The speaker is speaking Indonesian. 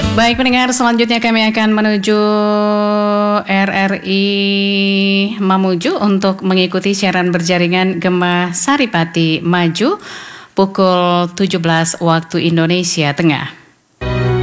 Baik pendengar, selanjutnya kami akan menuju RRI Mamuju untuk mengikuti siaran berjaringan Gema Saripati Maju pukul 17 waktu Indonesia Tengah.